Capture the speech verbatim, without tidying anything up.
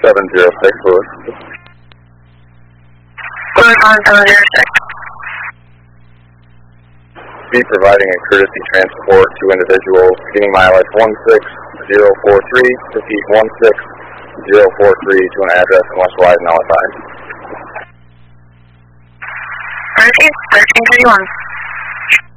seven zero six, Lewis. Lewis one seven zero six. Be providing a courtesy transport to individuals beginning mileage one six zero four three, repeat one six zero four three to an address in West Wise and L S I. Repeat, thirteen thirty-one.